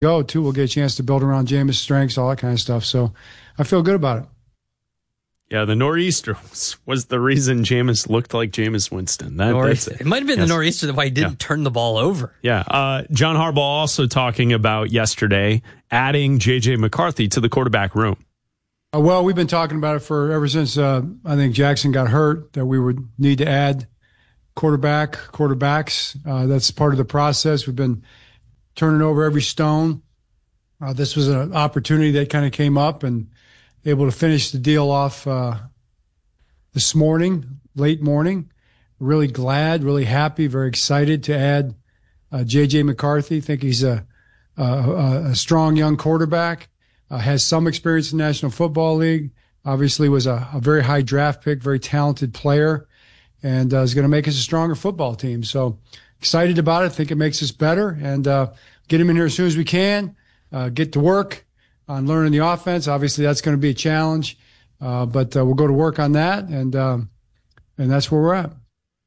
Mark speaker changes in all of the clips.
Speaker 1: go, too. We'll get a chance to build around Jameis' strengths, all that kind of stuff. So I feel good about it.
Speaker 2: Yeah, the nor'easter was the reason Jameis looked like Jameis Winston. That's it.
Speaker 3: It might have been the nor'easter that's why he didn't turn the ball over.
Speaker 2: Yeah. John Harbaugh also talking about yesterday adding J.J. McCarthy to the quarterback room.
Speaker 1: Well, we've been talking about it ever since I think Jackson got hurt, that we would need to add quarterbacks. That's part of the process. We've been turning over every stone. This was an opportunity that kind of came up, and able to finish the deal off this morning, late morning. Really glad, really happy, very excited to add J.J. McCarthy. Think he's a strong young quarterback, has some experience in the National Football League, obviously was a very high draft pick, very talented player, and is going to make us a stronger football team. So excited about it. Think it makes us better, and get him in here as soon as we can, get to work on learning the offense. Obviously, that's going to be a challenge, but we'll go to work on that, and that's where we're at.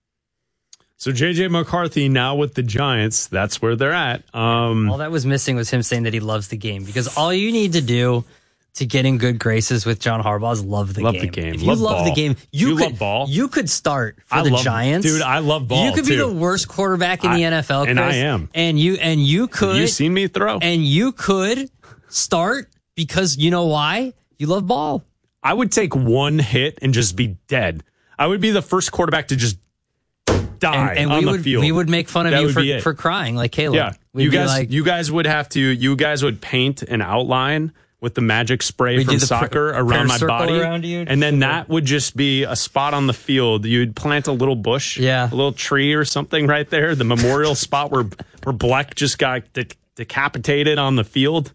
Speaker 2: So J.J. McCarthy now with the Giants, that's where they're at.
Speaker 3: All that was missing was him saying that he loves the game, because all you need to do to get in good graces with John Harbaugh is love the game. If you love the game, you
Speaker 2: love ball.
Speaker 3: You could start for the Giants.
Speaker 2: Dude, I love ball.
Speaker 3: You could be the worst quarterback in the NFL, Chris,
Speaker 2: and I am.
Speaker 3: And you could.
Speaker 2: Have you seen me throw?
Speaker 3: And you could start because you know why? You love ball.
Speaker 2: I would take one hit and just be dead. I would be the first quarterback to just die on the field.
Speaker 3: We would make fun of you for crying like Caleb.
Speaker 2: Yeah, you guys would paint an outline with the magic spray from soccer around my body, and then that would just be a spot on the field. You'd plant a little bush, a little tree or something right there, the memorial spot where Bleck just got decapitated on the field.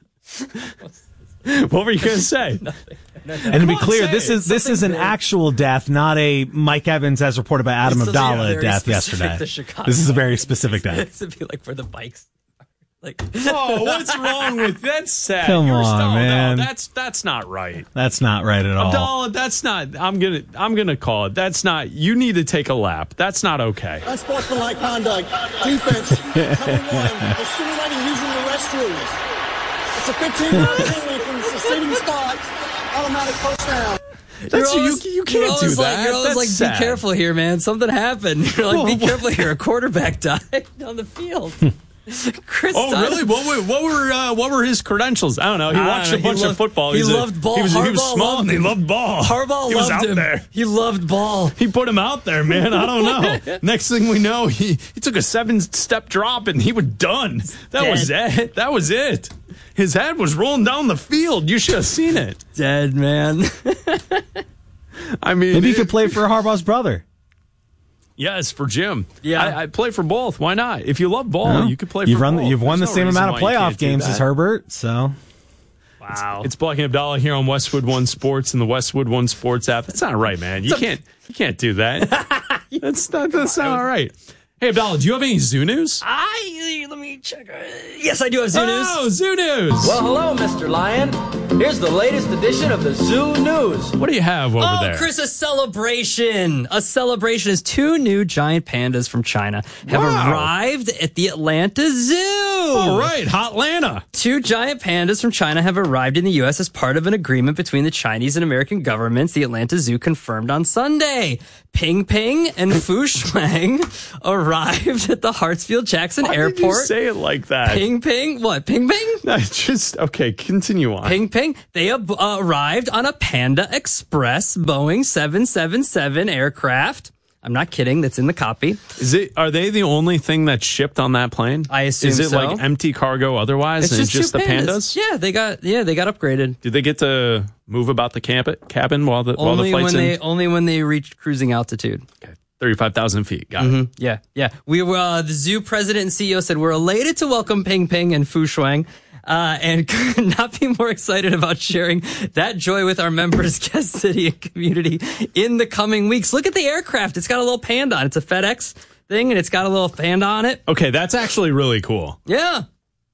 Speaker 2: What were you going to say?
Speaker 4: And to be clear, this is an actual death, not a Mike Evans, as reported by Adam Abdallah, death yesterday. This is a very specific death.
Speaker 3: This would be like where the bikes are. Like,
Speaker 2: oh, what's wrong with that? That's sad.
Speaker 4: Come on, man.
Speaker 2: No, that's not right.
Speaker 4: That's not right at all.
Speaker 2: Abdallah, that's not. I'm gonna call it. That's not. You need to take a lap. That's not okay.
Speaker 5: Unsportsmanlike conduct. Defense coming on. They're simulating using the restrooms. It's a 15-yard penalty from the sitting spot. Automatic first down.
Speaker 2: You can't do that.
Speaker 3: You're always like,
Speaker 2: sad.
Speaker 3: Be careful here, man. Something happened. You're like, be careful here. A quarterback died on the field. Chris
Speaker 2: really? What were his credentials? I don't know. He watched a bunch of football.
Speaker 3: He loved ball.
Speaker 2: He was small and he loved ball.
Speaker 3: Harbaugh loved him.
Speaker 2: There.
Speaker 3: He loved ball.
Speaker 2: He put him out there, man. I don't know. Next thing we know, he took a 7-step drop and he was done. That was it. His head was rolling down the field. You should have seen it.
Speaker 3: Dead, man.
Speaker 2: I mean,
Speaker 4: maybe you could play for Harbaugh's brother.
Speaker 2: Yes, for Jim.
Speaker 3: Yeah,
Speaker 2: I play for both. Why not? If you love ball, you could play for both.
Speaker 4: You've won the same amount of playoff games as Herbert, so.
Speaker 2: Wow. It's Bleck and Abdallah here on Westwood One Sports and the Westwood One Sports app. That's not right, man. You can't do that. That's not all right. Hey, Abdallah, do you have any Zoo news?
Speaker 3: Let me check. Yes, I do have Zoo news.
Speaker 2: Oh, Zoo news.
Speaker 6: Well, hello, Mr. Lion. Here's the latest edition of the Zoo News.
Speaker 2: What do you have over there?
Speaker 3: Oh, Chris, a celebration. A celebration is 2 new giant pandas from China have arrived at the Atlanta Zoo.
Speaker 2: All right, Hotlanta.
Speaker 3: 2 giant pandas from China have arrived in the U.S. as part of an agreement between the Chinese and American governments, the Atlanta Zoo confirmed on Sunday. Ping Ping and Fu Shuang arrived at the Hartsfield-Jackson Airport.
Speaker 2: Did you say it like that?
Speaker 3: Ping Ping? What? Ping Ping?
Speaker 2: Okay, continue on.
Speaker 3: Ping Ping. They arrived on a Panda Express Boeing 777 aircraft. I'm not kidding. That's in the copy.
Speaker 2: Are they the only thing that's shipped on that plane?
Speaker 3: I assume so.
Speaker 2: Is it like empty cargo otherwise?
Speaker 3: It's just
Speaker 2: the
Speaker 3: pandas.
Speaker 2: pandas?
Speaker 3: Yeah, they got upgraded.
Speaker 2: Did they get to move about the cabin while the flight's
Speaker 3: only when they reached cruising altitude.
Speaker 2: Okay. 35,000 feet. Got it.
Speaker 3: Yeah. We were the zoo president and CEO said we're elated to welcome Ping Ping and Fu Shuang. And could not be more excited about sharing that joy with our members, guest city, and community in the coming weeks. Look at the aircraft. It's got a little panda on it. It's a FedEx thing, and it's got a little panda on it.
Speaker 2: Okay, that's actually really cool.
Speaker 3: Yeah.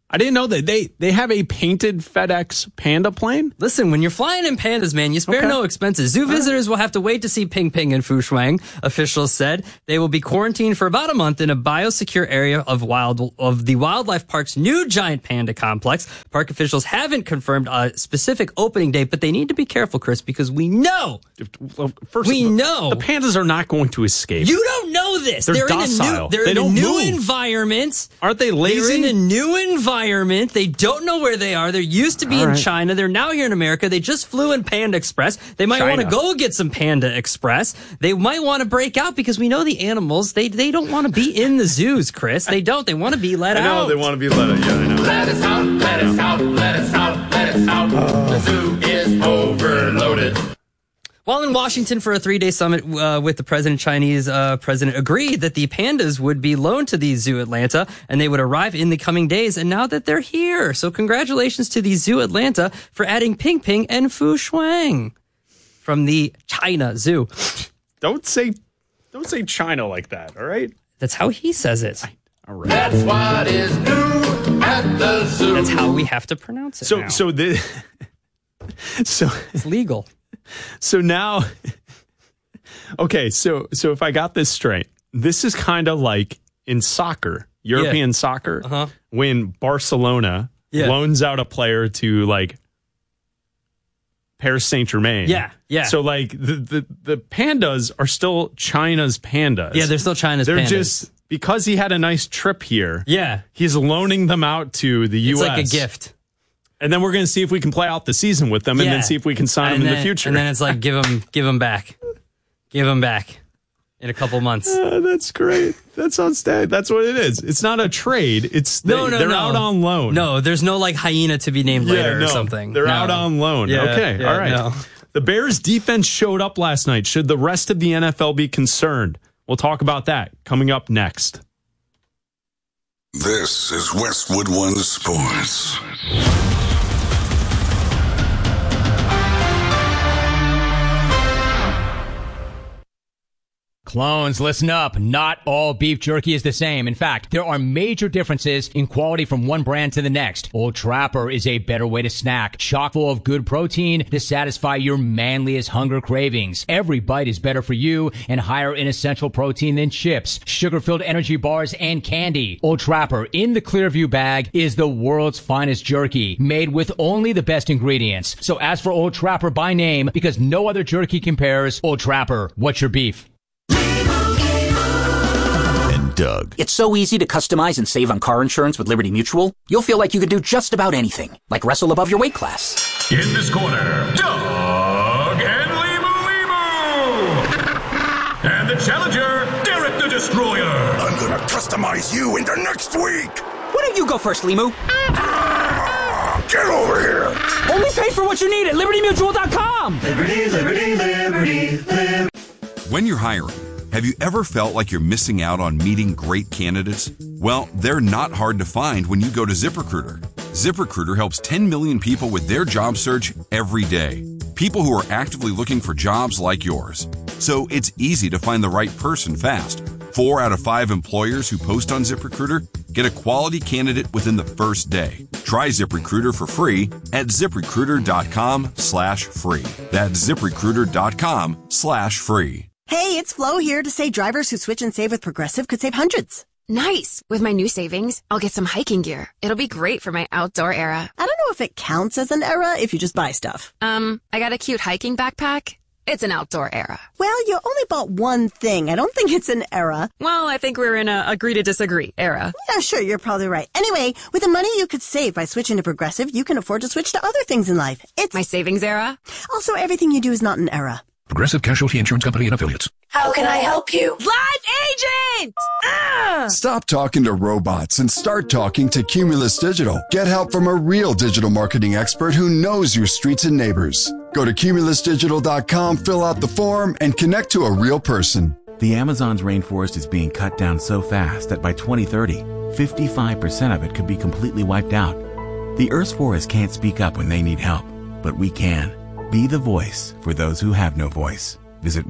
Speaker 2: I didn't know that they have a painted FedEx Panda plane.
Speaker 3: Listen, when you're flying in pandas, man, you spare no expenses. Zoo visitors will have to wait to see Ping Ping and Fu Shuang, officials said. They will be quarantined for about a month in a biosecure area of the wildlife park's new giant panda complex. Park officials haven't confirmed a specific opening date, but they need to be careful, Chris, because we know. We know
Speaker 2: the pandas are not going to escape.
Speaker 3: You don't know this.
Speaker 2: They're docile.
Speaker 3: They're in a new environment.
Speaker 2: Aren't they lazy?
Speaker 3: They're in a new environment. They don't know where they are. They're used to be in China. They're now here in America. They just flew in Panda Express. They might want to go get some Panda Express. They might want to break out because we know the animals, they don't want to be in the zoos, Chris. They don't. They want to be let out.
Speaker 2: I know they want to be let out. Yeah, I know.
Speaker 7: Let us out, let us out, let us out, let us out. The zoo is overloaded.
Speaker 3: While in Washington for a 3-day summit with the president, Chinese president agreed that the pandas would be loaned to the Zoo Atlanta and they would arrive in the coming days. And now that they're here, so congratulations to the Zoo Atlanta for adding Ping Ping and Fu Shuang from the China Zoo.
Speaker 2: Don't say China like that. All right,
Speaker 3: that's how he says it.
Speaker 2: All right,
Speaker 7: that's what is new at the zoo.
Speaker 3: That's how we have to pronounce it.
Speaker 2: So
Speaker 3: it's legal.
Speaker 2: So now, okay, so if I got this straight, this is kind of like in soccer, European soccer, when Barcelona loans out a player to like Paris Saint-Germain.
Speaker 3: Yeah.
Speaker 2: So like the pandas are still China's pandas.
Speaker 3: Yeah, they're still China's pandas.
Speaker 2: They're just, because he had a nice trip here.
Speaker 3: Yeah.
Speaker 2: He's loaning them out to the U.S.
Speaker 3: It's like a gift.
Speaker 2: And then we're going to see if we can play out the season with them and then see if we can sign them in the future.
Speaker 3: And then it's like, give them back. Give them back in a couple months.
Speaker 2: That's great. That's on stage. That's what it is. It's not a trade. It's they're out on loan.
Speaker 3: No, there's no like hyena to be named later or something.
Speaker 2: They're out on loan.
Speaker 3: Yeah,
Speaker 2: okay. All right.
Speaker 3: No.
Speaker 2: The Bears defense showed up last night. Should the rest of the NFL be concerned? We'll talk about that coming up next.
Speaker 8: This is Westwood One Sports.
Speaker 9: Clones, listen up. Not all beef jerky is the same. In fact, there are major differences in quality from one brand to the next. Old Trapper is a better way to snack, chock full of good protein to satisfy your manliest hunger cravings. Every bite is better for you and higher in essential protein than chips, sugar-filled energy bars, and candy. Old Trapper in the Clearview bag is the world's finest jerky, made with only the best ingredients. So ask for Old Trapper by name because no other jerky compares. Old Trapper, what's your beef?
Speaker 10: Doug. It's so easy to customize and save on car insurance with Liberty Mutual. You'll feel like you could do just about anything, like wrestle above your weight class.
Speaker 11: In this corner, Doug and Limu. And the challenger, Derek the Destroyer.
Speaker 8: I'm gonna customize you into next week.
Speaker 10: Why don't you go first, Limu?
Speaker 8: Get over here.
Speaker 6: Only pay for what you need at LibertyMutual.com.
Speaker 12: Liberty, liberty, liberty, liberty.
Speaker 13: When you're hiring, have you ever felt like you're missing out on meeting great candidates? Well, they're not hard to find when you go to ZipRecruiter. ZipRecruiter helps 10 million people with their job search every day. People who are actively looking for jobs like yours. So it's easy to find the right person fast. 4 out of 5 employers who post on ZipRecruiter get a quality candidate within the first day. Try ZipRecruiter for free at ZipRecruiter.com/free. That's ZipRecruiter.com/free.
Speaker 14: Hey, it's Flo here to say drivers who switch and save with Progressive could save hundreds.
Speaker 15: Nice. With my new savings, I'll get some hiking gear. It'll be great for my outdoor era.
Speaker 14: I don't know if it counts as an era if you just buy stuff.
Speaker 15: I got a cute hiking backpack. It's an outdoor era.
Speaker 14: Well, you only bought one thing. I don't think it's an era.
Speaker 15: Well, I think we're in a agree to disagree era.
Speaker 14: Yeah, sure, you're probably right. Anyway, with the money you could save by switching to Progressive, you can afford to switch to other things in life. It's
Speaker 15: my savings era.
Speaker 14: Also, everything you do is not an era.
Speaker 11: Progressive Casualty Insurance Company and Affiliates.
Speaker 16: How can I help you?
Speaker 17: Live agent!
Speaker 18: Stop talking to robots and start talking to Cumulus Digital. Get help from a real digital marketing expert who knows your streets and neighbors. Go to cumulusdigital.com, fill out the form, and connect to a real person.
Speaker 19: The Amazon's rainforest is being cut down so fast that by 2030, 55% of it could be completely wiped out. The Earth's forests can't speak up when they need help, but we can. Be the voice for those who have no voice. Visit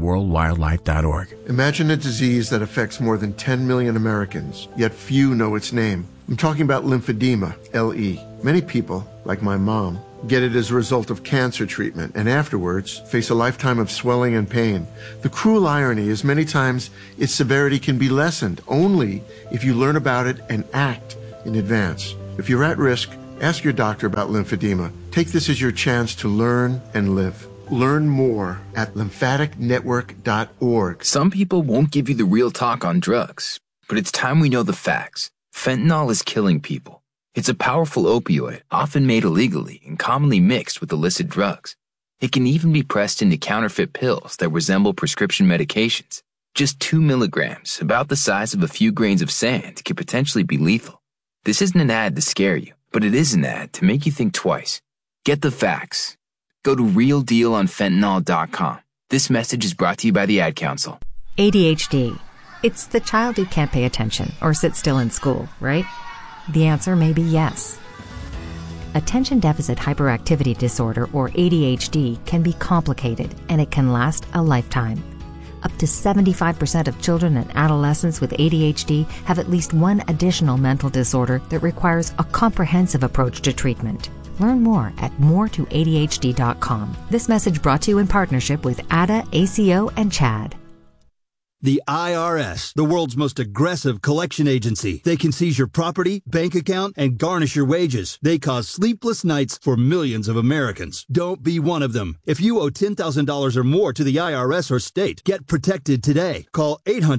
Speaker 19: worldwildlife.org.
Speaker 20: Imagine a disease that affects more than 10 million Americans, yet few know its name.
Speaker 16: I'm talking about lymphedema, LE. Many people, like my mom, get it as a result of cancer treatment and afterwards face a lifetime of swelling and pain. The cruel irony is many times its severity can be lessened only if you learn about it and act in advance. If you're at risk, ask your doctor about lymphedema. Take this as your chance to learn and live. Learn more at lymphaticnetwork.org.
Speaker 17: Some people won't give you the real talk on drugs, but it's time we know the facts. Fentanyl is killing people. It's a powerful opioid, often made illegally and commonly mixed with illicit drugs. It can even be pressed into counterfeit pills that resemble prescription medications. Just 2 milligrams, about the size of a few grains of sand, could potentially be lethal. This isn't an ad to scare you, but it is an ad to make you think twice. Get the facts. Go to realdealonfentanyl.com. This message is brought to you by the Ad Council.
Speaker 20: ADHD. It's the child who can't pay attention or sit still in school, right? The answer may be yes. Attention Deficit Hyperactivity Disorder, or ADHD, can be complicated and it can last a lifetime. Up to 75% of children and adolescents with ADHD have at least one additional mental disorder that requires a comprehensive approach to treatment. Learn more at moretoadhd.com. This message brought to you in partnership with ADA, ACO, and CHAD.
Speaker 21: The IRS, the world's most aggressive collection agency. They can seize your property, bank account, and garnish your wages. They cause sleepless nights for millions of Americans. Don't be one of them. If you owe $10,000 or more to the IRS or state, get protected today. Call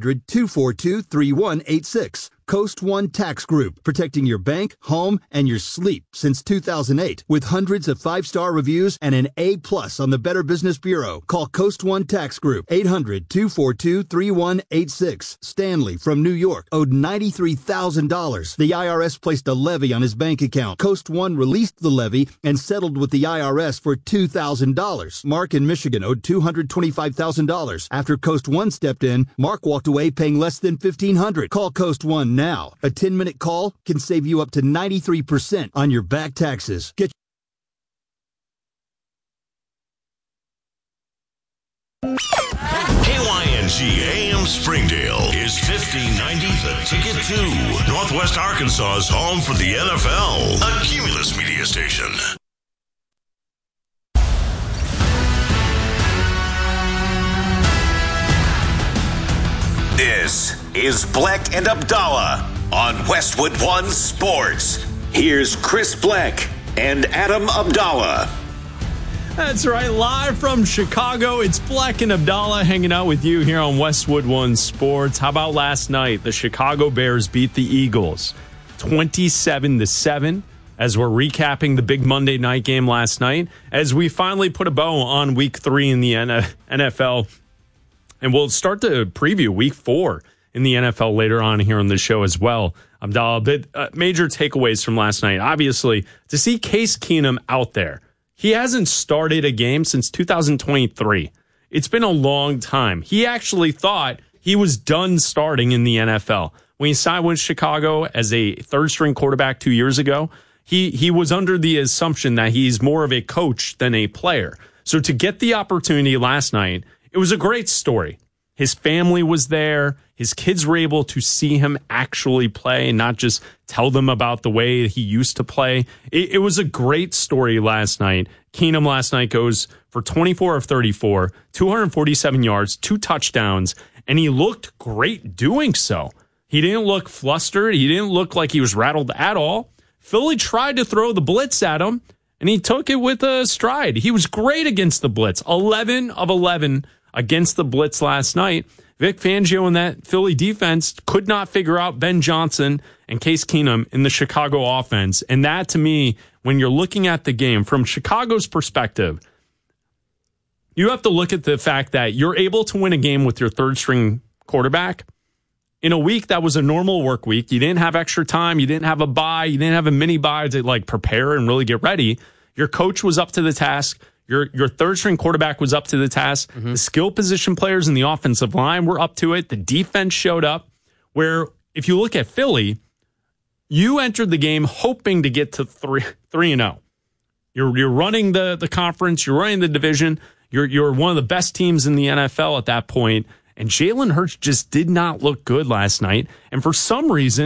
Speaker 21: 800-242-3186. Coast One Tax Group, protecting your bank, home, and your sleep since 2008. With hundreds of 5-star reviews and an A+ on the Better Business Bureau. Call Coast One Tax Group, 800-242-3186. Stanley from New York owed $93,000. The IRS placed a levy on his bank account. Coast One released the levy and settled with the IRS for $2,000. Mark in Michigan owed $225,000. After Coast One stepped in, Mark walked away paying less than $1,500. Call Coast One now. A 10-minute call can save you up to 93% on your back taxes. Get
Speaker 22: KYNG AM Springdale is 1590 The Ticket to Northwest Arkansas's home for the NFL, a Cumulus media station.
Speaker 23: This is Bleck and Abdallah on Westwood One Sports. Here's Chris Bleck and Adam Abdallah.
Speaker 2: That's right, live from Chicago, it's Bleck and Abdallah hanging out with you here on Westwood One Sports. How about last night? The Chicago Bears beat the Eagles 27-7 as we're recapping the big Monday night game last night as we finally put a bow on Week 3 in the NFL. And we'll start to preview Week 4 in the NFL later on here on the show as well. Abdallah, but major takeaways from last night. Obviously, to see Case Keenum out there. He hasn't started a game since 2023. It's been a long time. He actually thought he was done starting in the NFL. When he signed with Chicago as a third-string quarterback 2 years ago, he was under the assumption that he's more of a coach than a player. So to get the opportunity last night, it was a great story. His family was there. His kids were able to see him actually play and not just tell them about the way he used to play. It was a great story last night. Keenum last night goes for 24 of 34, 247 yards, 2 touchdowns, and he looked great doing so. He didn't look flustered. He didn't look like he was rattled at all. Philly tried to throw the blitz at him, and he took it with a stride. He was great against the blitz, 11 of 11 against the blitz last night. Vic Fangio and that Philly defense could not figure out Ben Johnson and Case Keenum in the Chicago offense. And that, to me, when you're looking at the game from Chicago's perspective, you have to look at the fact that you're able to win a game with your third-string quarterback in a week that was a normal work week. You didn't have extra time. You didn't have a bye. You didn't have a mini bye to prepare and really get ready. Your coach was up to the task. Your third-string quarterback was up to the task. Mm-hmm. The skill position players in the offensive line were up to it. The defense showed up. Where, if you look at Philly, you entered the game hoping to get to 3-0. You're running the conference. You're running the division. You're one of the best teams in the NFL at that point. And Jalen Hurts just did not look good last night. And for some reason,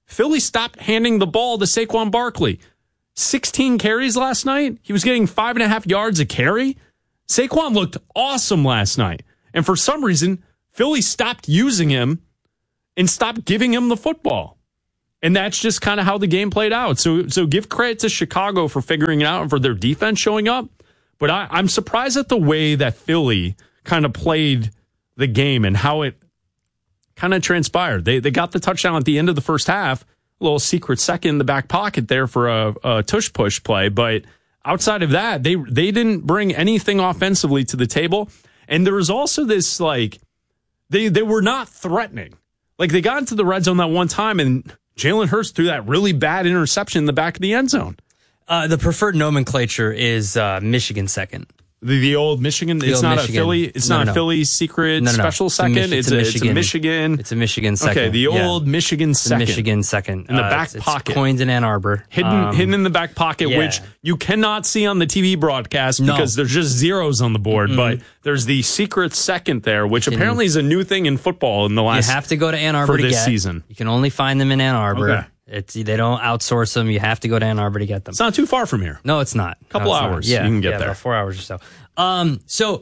Speaker 2: Philly stopped handing the ball to Saquon Barkley. 16 carries last night. He was getting 5.5 yards a carry. Saquon looked awesome last night. And for some reason, Philly stopped using him and stopped giving him the football. And that's just kind of how the game played out. So give credit to Chicago for figuring it out and for their defense showing up. But I'm surprised at the way that Philly kind of played the game and how it kind of transpired. They got the touchdown at the end of the first half, a little secret second in the back pocket there for a tush-push play. But outside of that, they didn't bring anything offensively to the table. And there was also this, like, they were not threatening. Like, they got into the red zone that one time, and Jalen Hurts threw that really bad interception in the back of the end zone.
Speaker 3: The preferred nomenclature is Michigan second.
Speaker 2: The old Michigan. It's not Michigan. A Philly. It's not a Philly secret special second. It's a Michigan.
Speaker 3: It's a Michigan second.
Speaker 2: Okay, the old Michigan second.
Speaker 3: Michigan second
Speaker 2: in the back pocket.
Speaker 3: It's coined in Ann Arbor,
Speaker 2: hidden in the back pocket, which you cannot see on the TV broadcast because there's just zeros on the board. But there's the secret second there, which apparently is a new thing in football in the last.
Speaker 3: You have to go to Ann Arbor
Speaker 2: for
Speaker 3: to
Speaker 2: this
Speaker 3: get.
Speaker 2: Season.
Speaker 3: You can only find them in Ann Arbor.
Speaker 2: Okay.
Speaker 3: They don't outsource them. You have to go to Ann Arbor to get them.
Speaker 2: It's not too far from here.
Speaker 3: No, it's not.
Speaker 2: A couple hours.
Speaker 3: Yeah,
Speaker 2: you can get there.
Speaker 3: About 4 hours or so. So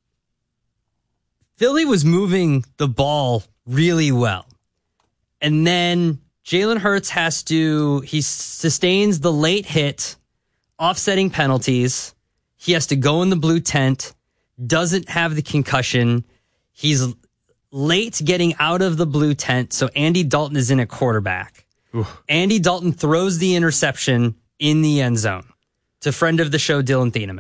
Speaker 3: Philly was moving the ball really well. And then Jalen Hurts he sustains the late hit, offsetting penalties. He has to go in the blue tent, doesn't have the concussion. He's late getting out of the blue tent. So Andy Dalton is in at quarterback. Oof. Andy Dalton throws the interception in the end zone to friend of the show, Dylan Thieneman.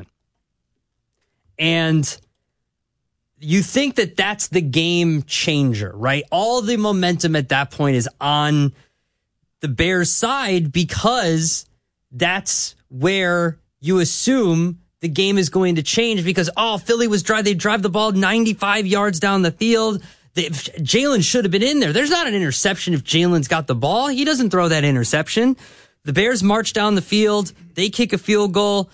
Speaker 3: And you think that that's the game changer, right? All the momentum at that point is on the Bears' side because that's where you assume the game is going to change because, Philly they drive the ball 95 yards down the field. Jalen should have been in there. There's not an interception if Jalen's got the ball. He doesn't throw that interception. The Bears march down the field. They kick a field goal.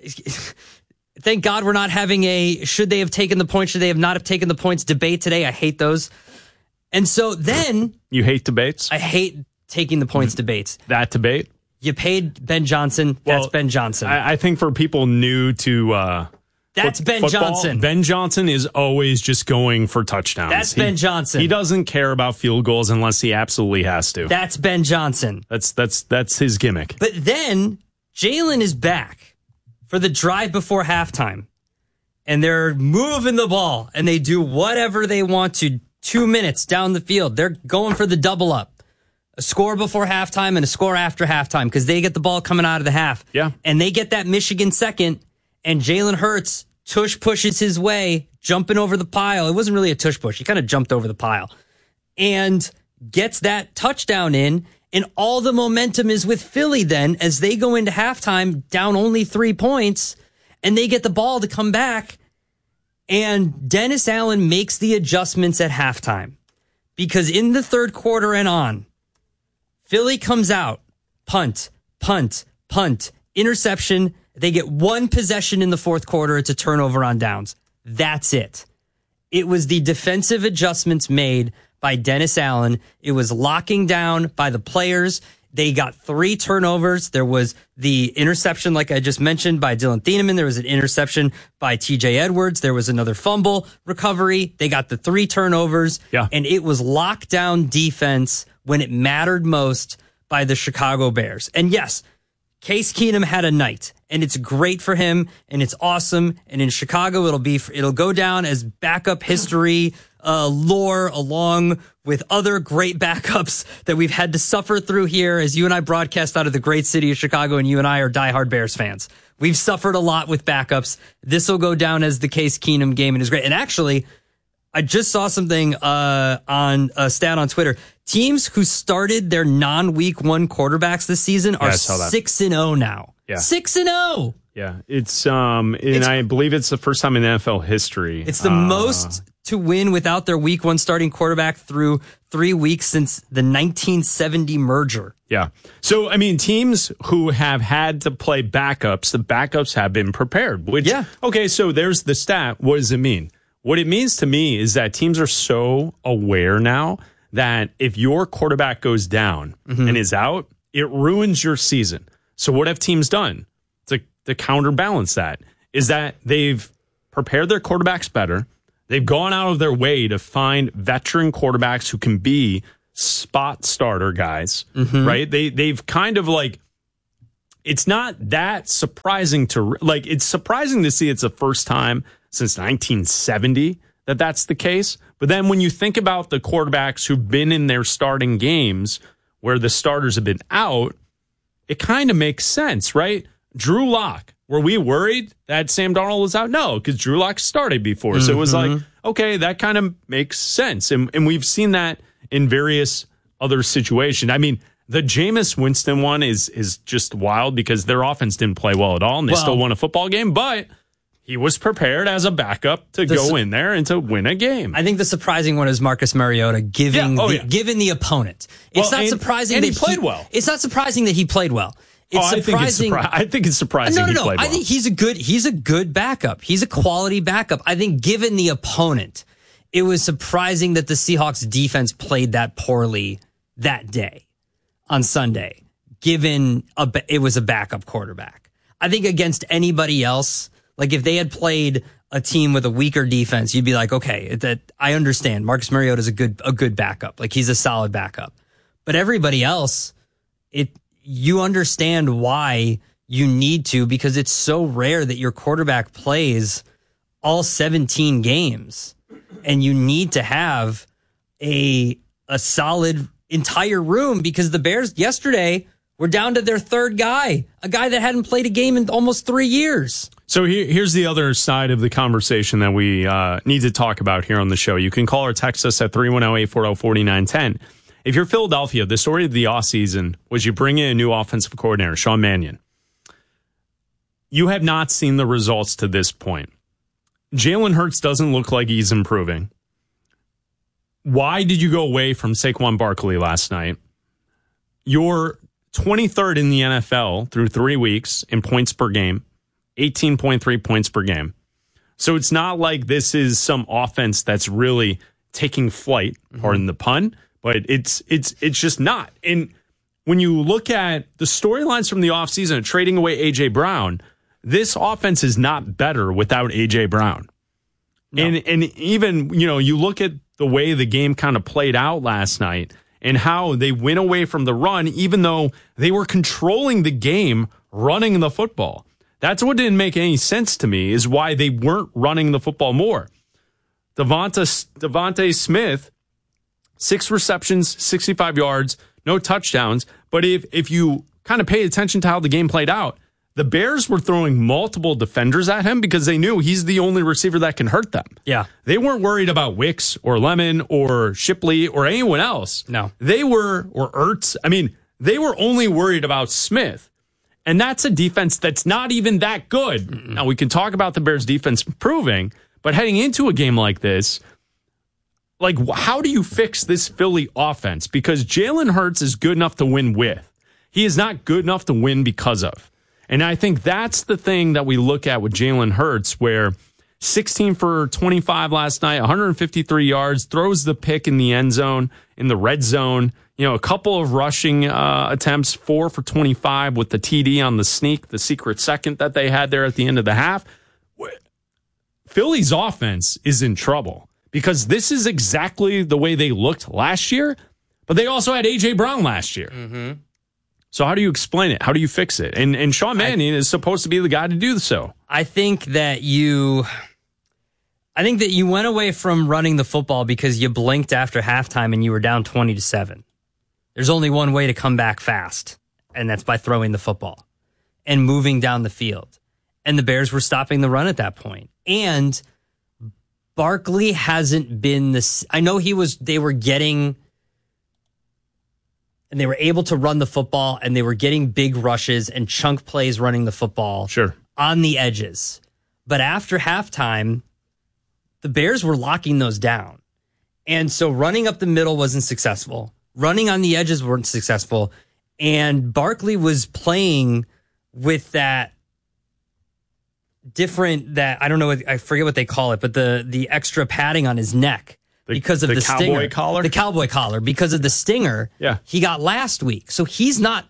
Speaker 3: Thank God we're not having a should they have taken the points, should they have not have taken the points debate today. I hate those. And so then...
Speaker 2: You hate debates?
Speaker 3: I hate taking the points debates.
Speaker 2: That debate?
Speaker 3: You paid Ben Johnson. That's Ben Johnson.
Speaker 2: I think for people new to...
Speaker 3: That's Ben
Speaker 2: football,
Speaker 3: Johnson.
Speaker 2: Ben Johnson is always just going for touchdowns.
Speaker 3: That's Ben Johnson.
Speaker 2: He doesn't care about field goals unless he absolutely has to.
Speaker 3: That's Ben Johnson.
Speaker 2: That's his gimmick.
Speaker 3: But then Jalen is back for the drive before halftime. And they're moving the ball and they do whatever they want to 2 minutes down the field. They're going for the double up. A score before halftime and a score after halftime because they get the ball coming out of the half.
Speaker 2: Yeah.
Speaker 3: And they get that Michigan second. And Jalen Hurts tush pushes his way, jumping over the pile. It wasn't really a tush push. He kind of jumped over the pile and gets that touchdown in. And all the momentum is with Philly then as they go into halftime down only 3 points and they get the ball to come back. And Dennis Allen makes the adjustments at halftime because in the third quarter and on, Philly comes out, punt, interception. They get one possession in the fourth quarter. It's a turnover on downs. That's it. It was the defensive adjustments made by Dennis Allen. It was locking down by the players. They got 3 turnovers. There was the interception, like I just mentioned, by Dylan Thieneman. There was an interception by TJ Edwards. There was another fumble recovery. They got the 3 turnovers.
Speaker 2: Yeah.
Speaker 3: And it was lockdown defense when it mattered most by the Chicago Bears. And yes, Case Keenum had a night, and it's great for him, and it's awesome. And in Chicago, it'll go down as backup history lore, along with other great backups that we've had to suffer through here as you and I broadcast out of the great city of Chicago, and you and I are diehard Bears fans. We've suffered a lot with backups. This will go down as the Case Keenum game, and it's great. And actually, I just saw something on a stat on Twitter. Teams who started their non-week 1 quarterbacks this season are 6-0 now.
Speaker 2: Yeah.
Speaker 3: 6-0.
Speaker 2: Yeah. It's I believe it's the first time in NFL history.
Speaker 3: It's the most to win without their week 1 starting quarterback through 3 weeks since the 1970 merger.
Speaker 2: Yeah. So, I mean, teams who have had to play backups, the backups have been prepared. Okay, so there's the stat. What does it mean? What it means to me is that teams are so aware now that if your quarterback goes down and is out, it ruins your season. So what have teams done to counterbalance that? Is that they've prepared their quarterbacks better. They've gone out of their way to find veteran quarterbacks who can be spot starter guys, right? They've kind of like, it's not that surprising to, like, it's surprising to see it's the first time since 1970 that that's the case. But then when you think about the quarterbacks who've been in their starting games where the starters have been out, it kind of makes sense, right? Drew Lock, were we worried that Sam Darnold was out? No, because Drew Lock started before. So it was like, okay, that kind of makes sense. And we've seen that in various other situations. I mean, the Jameis Winston one is just wild because their offense didn't play well at all, and they still won a football game, but he was prepared as a backup to go in there and to win a game.
Speaker 3: I think the surprising one is Marcus Mariota given the opponent. It's not surprising that he played well. It's not surprising that he played well. It's surprising.
Speaker 2: I think it's surprising.
Speaker 3: No. I think he's a good backup. He's a quality backup. I think given the opponent, it was surprising that the Seahawks defense played that poorly that day on Sunday, given it was a backup quarterback. I think against anybody else, like if they had played a team with a weaker defense, you'd be like, okay, that I understand. Marcus Mariota is a good backup. Like he's a solid backup. But everybody else, you understand why you need to, because it's so rare that your quarterback plays all 17 games, and you need to have a solid entire room, because the Bears yesterday were down to their third guy, a guy that hadn't played a game in almost 3 years.
Speaker 2: So here's the other side of the conversation that we need to talk about here on the show. You can call or text us at 310-840-4910. If you're Philadelphia, the story of the offseason was you bring in a new offensive coordinator, Sean Mannion. You have not seen the results to this point. Jalen Hurts doesn't look like he's improving. Why did you go away from Saquon Barkley last night? You're 23rd in the NFL through 3 weeks in points per game, 18.3 points per game. So it's not like this is some offense that's really taking flight, pardon the pun, but it's just not. And when you look at the storylines from the offseason of trading away A.J. Brown, this offense is not better without A.J. Brown. No. And even, you look at the way the game kind of played out last night and how they went away from the run, even though they were controlling the game, running the football. That's what didn't make any sense to me, is why they weren't running the football more. Devontae Smith, 6 receptions, 65 yards, no touchdowns. But if you kind of pay attention to how the game played out, the Bears were throwing multiple defenders at him because they knew he's the only receiver that can hurt them.
Speaker 3: Yeah.
Speaker 2: They weren't worried about Wicks or Lemon or Shipley or anyone else.
Speaker 3: No.
Speaker 2: Or Ertz. I mean, they were only worried about Smith. And that's a defense that's not even that good. Now, we can talk about the Bears defense improving, but heading into a game like this, like, how do you fix this Philly offense? Because Jalen Hurts is good enough to win with. He is not good enough to win because of. And I think that's the thing that we look at with Jalen Hurts, where 16 for 25 last night, 153 yards, throws the pick in the end zone, in the red zone. A couple of rushing attempts, 4 for 25 with the TD on the sneak, the secret second that they had there at the end of the half. Philly's offense is in trouble because this is exactly the way they looked last year, but they also had A.J. Brown last year. Mm-hmm. So how do you explain it? How do you fix it? And Sean Mannion is supposed to be the guy to do so.
Speaker 3: I think that you went away from running the football because you blinked after halftime and you were down 20-7. There's only one way to come back fast, and that's by throwing the football and moving down the field. And the Bears were stopping the run at that point. And Barkley hasn't been this. I know they were getting, and they were able to run the football, and they were getting big rushes and chunk plays running the football.
Speaker 2: Sure.
Speaker 3: On the edges. But after halftime, the Bears were locking those down. And so running up the middle wasn't successful. Running on the edges weren't successful. And Barkley was playing with that different, I don't know, I forget what they call it, but the extra padding on his neck because of the
Speaker 2: cowboy
Speaker 3: stinger.
Speaker 2: collar?
Speaker 3: The cowboy collar, because of the stinger he got last week. So he's not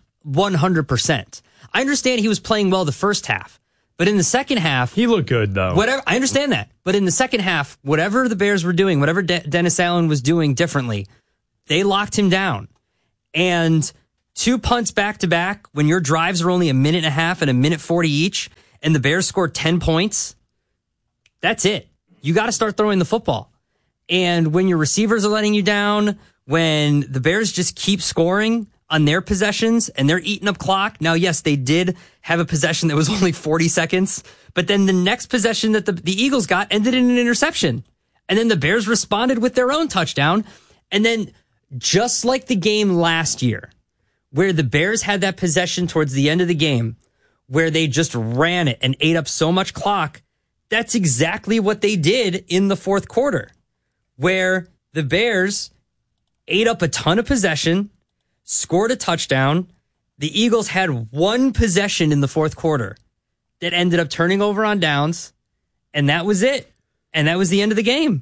Speaker 3: 100%. I understand he was playing well the first half, but in the second half...
Speaker 2: He looked good, though.
Speaker 3: I understand that. But in the second half, whatever the Bears were doing, whatever Dennis Allen was doing differently, they locked him down. And 2 punts back-to-back, when your drives are only a minute and a half and a minute 40 each, and the Bears scored 10 points, that's it. You got to start throwing the football. And when your receivers are letting you down, when the Bears just keep scoring on their possessions and they're eating up clock. Now, yes, they did have a possession that was only 40 seconds, but then the next possession that the Eagles got ended in an interception. And then the Bears responded with their own touchdown. And then just like the game last year, where the Bears had that possession towards the end of the game, where they just ran it and ate up so much clock, that's exactly what they did in the fourth quarter, where the Bears ate up a ton of possession, scored a touchdown. The Eagles had one possession in the fourth quarter that ended up turning over on downs, and that was it. And that was the end of the game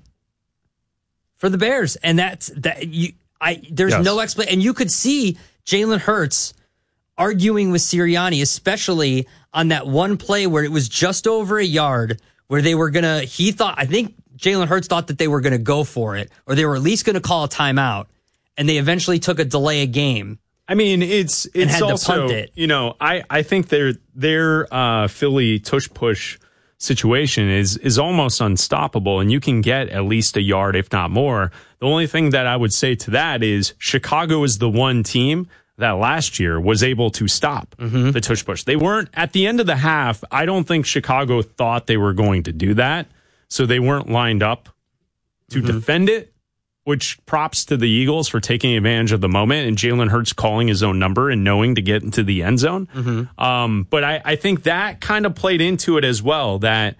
Speaker 3: for the Bears. And there's no explanation. And you could see Jalen Hurts arguing with Sirianni, especially on that one play where it was just over a yard, where they were going to, I think Jalen Hurts thought that they were going to go for it, or they were at least going to call a timeout. And they eventually took a delay a game.
Speaker 2: I mean, it's also, I think their Philly tush-push situation is almost unstoppable, and you can get at least a yard, if not more. The only thing that I would say to that is Chicago is the one team that last year was able to stop the tush-push. They weren't, at the end of the half, I don't think Chicago thought they were going to do that, so they weren't lined up to defend it. Which props to the Eagles for taking advantage of the moment and Jalen Hurts calling his own number and knowing to get into the end zone. But I think that kind of played into it as well, that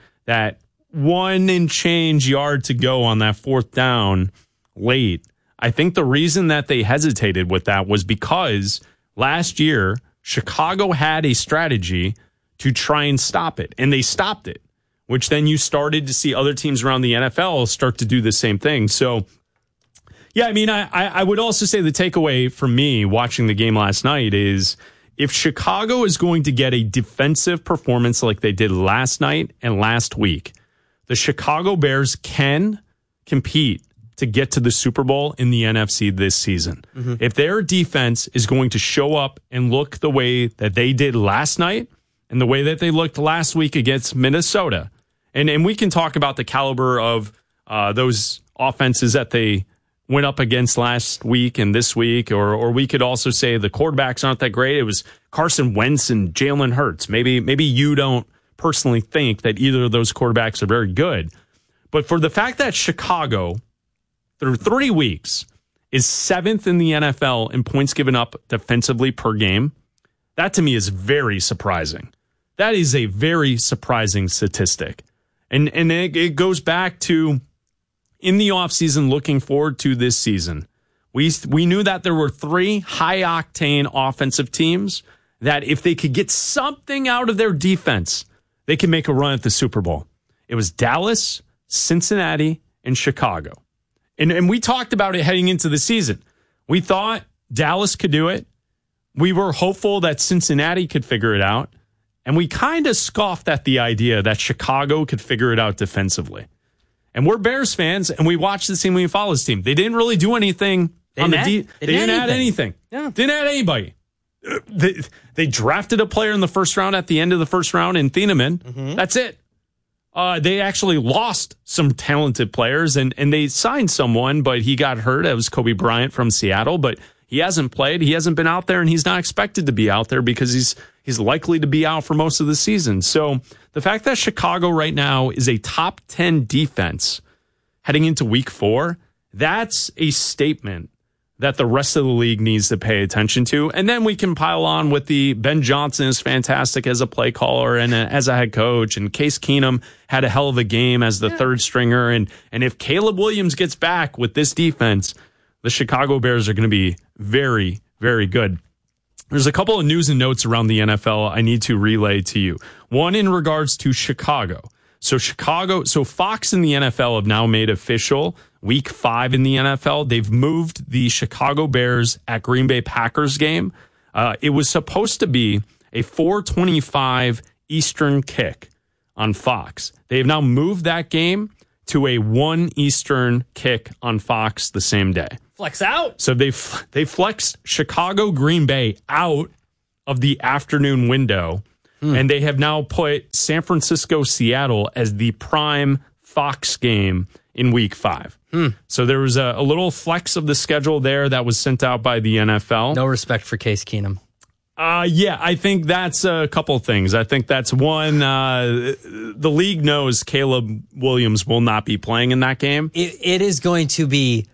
Speaker 2: 1 and change yard to go on that fourth down late. I think the reason that they hesitated with that was because last year, Chicago had a strategy to try and stop it, and they stopped it, which then you started to see other teams around the NFL start to do the same thing. So, yeah, I mean, I would also say the takeaway from me watching the game last night is if Chicago is going to get a defensive performance like they did last night and last week, the Chicago Bears can compete to get to the Super Bowl in the NFC this season. If their defense is going to show up and look the way that they did last night and the way that they looked last week against Minnesota, and we can talk about the caliber of those offenses that they went up against last week and this week, or we could also say the quarterbacks aren't that great. It was Carson Wentz and Jalen Hurts. Maybe you don't personally think that either of those quarterbacks are very good. But for the fact that Chicago, through 3 weeks, is 7th in the NFL in points given up defensively per game, that to me is very surprising. That is a very surprising statistic. And it goes back to in the offseason, looking forward to this season, we knew that there were 3 high-octane offensive teams that if they could get something out of their defense, they could make a run at the Super Bowl. It was Dallas, Cincinnati, and Chicago. And we talked about it heading into the season. We thought Dallas could do it. We were hopeful that Cincinnati could figure it out. And we kind of scoffed at the idea that Chicago could figure it out defensively. And we're Bears fans, and we watch this team, we follow this team. They didn't really do anything on the D. They didn't add anything. Yeah. Didn't add anybody. They drafted a player in the first round at the end of the first round in Thieneman. That's it. They actually lost some talented players, and they signed someone, but he got hurt. It was Kobe Bryant from Seattle, but he hasn't played. He hasn't been out there, and he's not expected to be out there because he's likely to be out for most of the season. So the fact that Chicago right now is a top 10 defense heading into week 4, that's a statement that the rest of the league needs to pay attention to. And then we can pile on with the Ben Johnson is fantastic as a play caller and as a head coach, and Case Keenum had a hell of a game as the third stringer. And if Caleb Williams gets back with this defense, the Chicago Bears are going to be very, very good. There's a couple of news and notes around the NFL I need to relay to you. One in regards to Chicago. So Fox and the NFL have now made official Week 5 in the NFL. They've moved the Chicago Bears at Green Bay Packers game. It was supposed to be a 4:25 Eastern kick on Fox. They have now moved that game to a 1 Eastern kick on Fox the same day.
Speaker 3: Flex out.
Speaker 2: So they flexed Chicago Green Bay out of the afternoon window, and they have now put San Francisco Seattle as the prime Fox game in Week 5. So there was a little flex of the schedule there that was sent out by the NFL.
Speaker 3: No respect for Case Keenum.
Speaker 2: Yeah, I think that's a couple things. I think that's one, the league knows Caleb Williams will not be playing in that game.
Speaker 3: It is going to be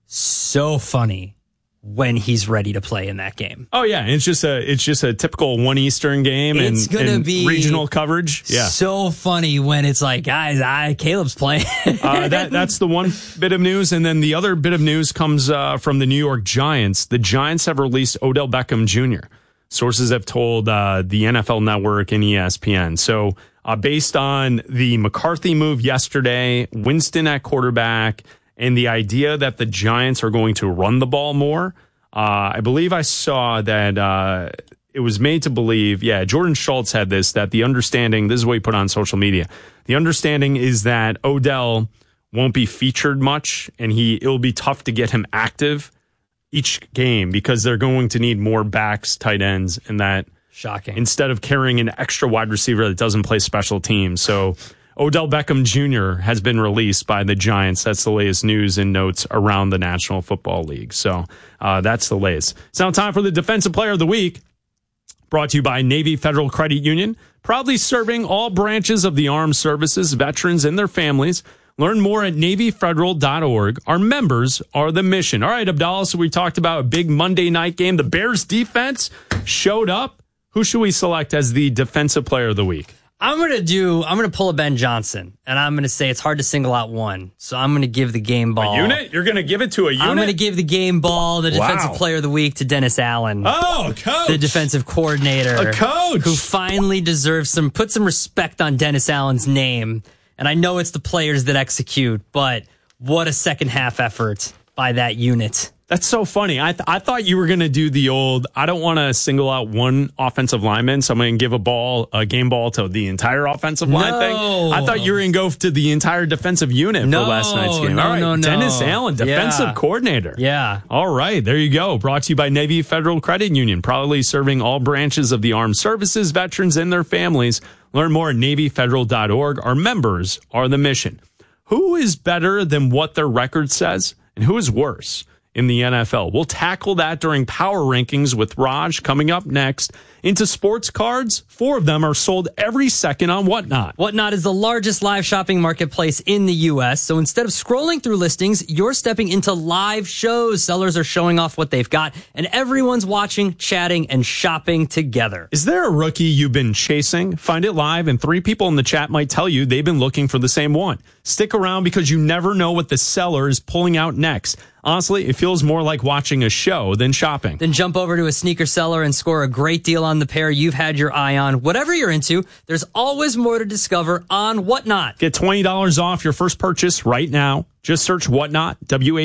Speaker 3: so funny when he's ready to play in that game.
Speaker 2: Oh yeah, it's just a typical 1 Eastern game
Speaker 3: it's gonna be
Speaker 2: regional coverage. Yeah,
Speaker 3: so funny when it's like, guys, Caleb's playing.
Speaker 2: That's the one bit of news, and then the other bit of news comes from the New York Giants. The Giants have released Odell Beckham Jr. Sources have told the NFL Network and ESPN. So based on the McCarthy move yesterday, Winston at quarterback, and the idea that the Giants are going to run the ball more, I believe I saw that it was made to believe, Jordan Schultz had this, that the understanding, this is what he put on social media, the understanding is that Odell won't be featured much, and it'll be tough to get him active each game because they're going to need more backs, tight ends, and that.
Speaker 3: Shocking.
Speaker 2: Instead of carrying an extra wide receiver that doesn't play special teams. So Odell Beckham Jr. has been released by the Giants. That's the latest news and notes around the National Football League. So that's the latest. It's now time for the Defensive Player of the Week, brought to you by Navy Federal Credit Union, proudly serving all branches of the armed services, veterans, and their families. Learn more at NavyFederal.org. Our members are the mission. All right, Abdallah, so we talked about a big Monday night game. The Bears defense showed up. Who should we select as the Defensive Player of the Week?
Speaker 3: I'm going to pull a Ben Johnson, and I'm going to say it's hard to single out one. So I'm going to give the game ball.
Speaker 2: A unit? You're going to give it to a unit?
Speaker 3: I'm going to give the game ball, the Defensive Player of the Week, to Dennis Allen.
Speaker 2: Oh, coach.
Speaker 3: The defensive coordinator.
Speaker 2: A coach.
Speaker 3: Who finally deserves put some respect on Dennis Allen's name. And I know it's the players that execute, but what a second half effort by that unit.
Speaker 2: That's so funny. I thought you were going to do the old, I don't want to single out one offensive lineman, so I'm going to give a game ball to the entire offensive line thing. I thought you were going to go to the entire defensive unit for last night's game. All right, Dennis Allen, defensive coordinator.
Speaker 3: Yeah.
Speaker 2: All right, there you go. Brought to you by Navy Federal Credit Union, proudly serving all branches of the armed services, veterans, and their families. Learn more at NavyFederal.org. Our members are the mission. Who is better than what their record says, and who is worse in the NFL? We'll tackle that during Power Rankings with Raj coming up next. Into sports cards, 4 of them are sold every second on Whatnot.
Speaker 3: Whatnot is the largest live shopping marketplace in the U.S., so instead of scrolling through listings, you're stepping into live shows. Sellers are showing off what they've got, and everyone's watching, chatting, and shopping together.
Speaker 2: Is there a rookie you've been chasing? Find it live, and 3 people in the chat might tell you they've been looking for the same one. Stick around because you never know what the seller is pulling out next. Honestly, it feels more like watching a show than shopping.
Speaker 3: Then jump over to a sneaker seller and score a great deal on the pair you've had your eye on. Whatever you're into, there's always more to discover on Whatnot.
Speaker 2: Get $20 off your first purchase right now. Just search Whatnot,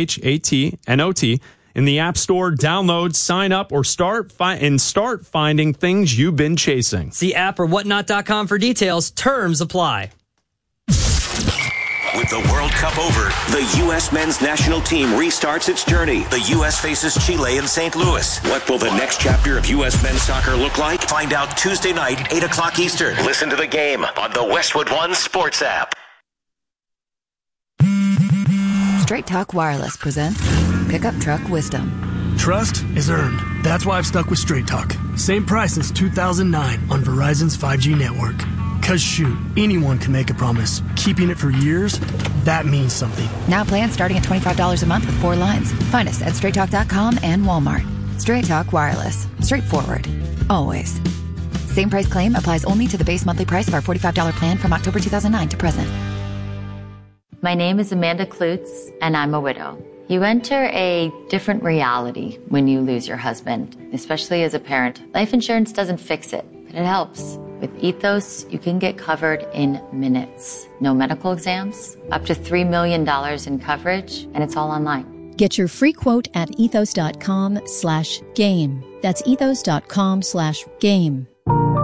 Speaker 2: WHATNOT, in the App Store. Download, sign up, or start finding things you've been chasing.
Speaker 3: See app or whatnot.com for details. Terms apply.
Speaker 23: With the World Cup over, the U.S. men's national team restarts its journey. The U.S. faces Chile in St. Louis. What will the next chapter of U.S. men's soccer look like? Find out Tuesday night, 8 o'clock Eastern. Listen to the game on the Westwood One Sports app.
Speaker 1: Straight Talk Wireless presents Pickup Truck Wisdom.
Speaker 4: Trust is earned. That's why I've stuck with Straight Talk. Same price since 2009 on Verizon's 5G network. Because shoot, anyone can make a promise. Keeping it for years, that means something.
Speaker 1: Now plans starting at $25 a month with 4 lines. Find us at straighttalk.com and Walmart. Straight Talk Wireless. Straightforward. Always. Same price claim applies only to the base monthly price of our $45 plan from October 2009 to present.
Speaker 5: My name is Amanda Klutz, and I'm a widow. You enter a different reality when you lose your husband, especially as a parent. Life insurance doesn't fix it, but it helps. With Ethos, you can get covered in minutes. No medical exams, up to $3 million in coverage, and it's all online.
Speaker 7: Get your free quote at ethos.com/game. That's ethos.com/game.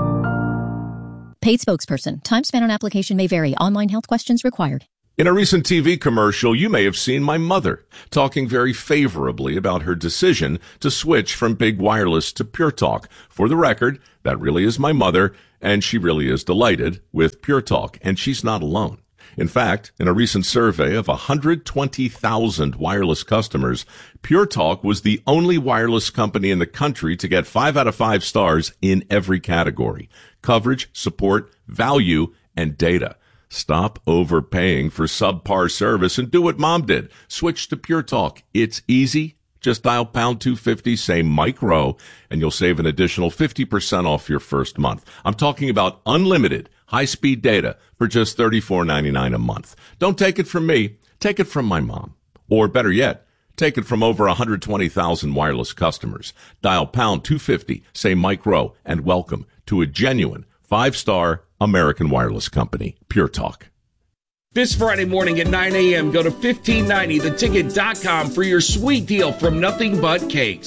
Speaker 7: Paid spokesperson. Time spent on application may vary. Online health questions required.
Speaker 9: In a recent TV commercial, you may have seen my mother talking very favorably about her decision to switch from Big Wireless to Pure Talk. For the record, that really is my mother, and she really is delighted with Pure Talk, and she's not alone. In fact, in a recent survey of 120,000 wireless customers, Pure Talk was the only wireless company in the country to get 5 out of 5 stars in every category: coverage, support, value, and data. Stop overpaying for subpar service and do what Mom did. Switch to Pure Talk. It's easy. Just dial pound 250, say Mike Rowe, and you'll save an additional 50% off your first month. I'm talking about unlimited high-speed data for just $34.99 a month. Don't take it from me. Take it from my mom. Or better yet, take it from over 120,000 wireless customers. Dial pound 250, say Mike Rowe, and welcome to a genuine 5-star American wireless company, Pure Talk.
Speaker 10: This Friday morning at 9 a.m., go to 1590theticket.com for your sweet deal from Nothing But Cakes.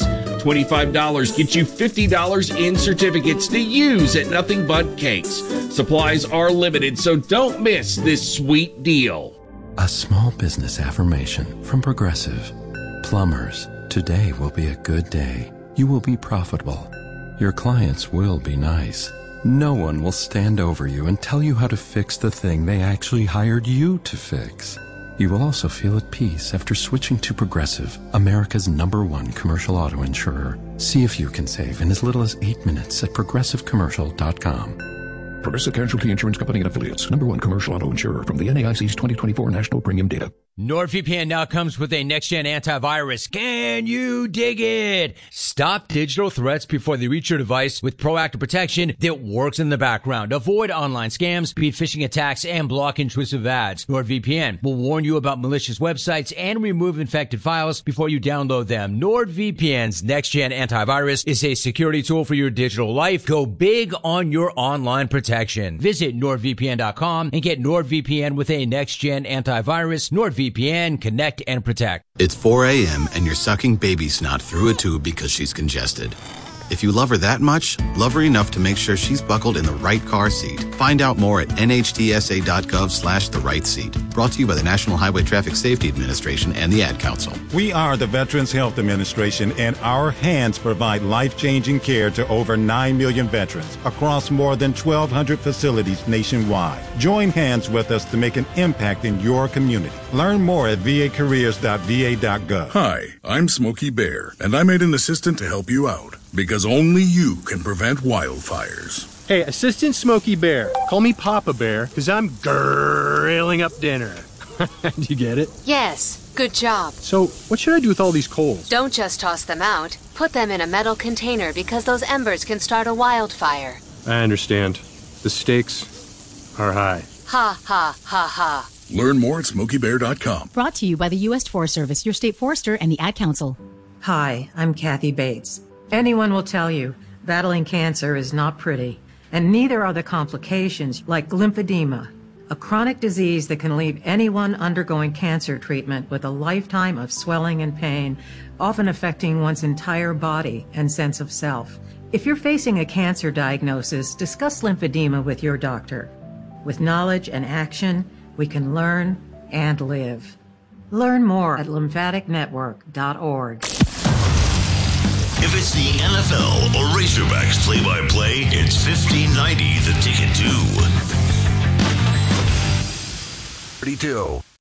Speaker 10: $25 gets you $50 in certificates to use at Nothing But Cakes. Supplies are limited, so don't miss this sweet deal.
Speaker 24: A small business affirmation from Progressive. Plumbers, today will be a good day. You will be profitable. Your clients will be nice. No one will stand over you and tell you how to fix the thing they actually hired you to fix. You will also feel at peace after switching to Progressive, America's #1 commercial auto insurer. See if you can save in as little as 8 minutes at progressivecommercial.com.
Speaker 25: Progressive Casualty Insurance Company and Affiliates. #1 commercial auto insurer from the NAIC's 2024 National Premium Data.
Speaker 26: NordVPN now comes with a next-gen antivirus. Can you dig it? Stop digital threats before they reach your device with proactive protection that works in the background. Avoid online scams, beat phishing attacks, and block intrusive ads. NordVPN will warn you about malicious websites and remove infected files before you download them. NordVPN's next-gen antivirus is a security tool for your digital life. Go big on your online protection. Visit NordVPN.com and get NordVPN with a next-gen antivirus. NordVPN, connect and protect.
Speaker 27: It's 4 a.m. and you're sucking baby snot through a tube because she's congested. If you love her that much, love her enough to make sure she's buckled in the right car seat. Find out more at nhtsa.gov/the right seat. Brought to you by the National Highway Traffic Safety Administration and the Ad Council.
Speaker 28: We are the Veterans Health Administration, and our hands provide life-changing care to over 9 million veterans across more than 1,200 facilities nationwide. Join hands with us to make an impact in your community. Learn more at vacareers.va.gov.
Speaker 8: Hi, I'm Smokey Bear, and I made an assistant to help you out. Because only you can prevent wildfires.
Speaker 29: Hey, Assistant Smokey Bear. Call me Papa Bear, because I'm grilling up dinner. Do you get it?
Speaker 30: Yes, good job.
Speaker 29: So, what should I do with all these coals?
Speaker 30: Don't just toss them out. Put them in a metal container because those embers can start a wildfire.
Speaker 29: I understand. The stakes are high.
Speaker 30: Ha, ha, ha, ha.
Speaker 8: Learn more at SmokeyBear.com.
Speaker 31: Brought to you by the U.S. Forest Service, your state forester, and the Ad Council.
Speaker 32: Hi, I'm Kathy Bates. Anyone will tell you battling cancer is not pretty, and neither are the complications like lymphedema, a chronic disease that can leave anyone undergoing cancer treatment with a lifetime of swelling and pain, often affecting one's entire body and sense of self. If you're facing a cancer diagnosis, discuss lymphedema with your doctor. With knowledge and action, we can learn and live. Learn more at lymphaticnetwork.org.
Speaker 22: If it's the NFL or Razorbacks play-by-play, it's 1590 The Ticket 2.
Speaker 8: 32.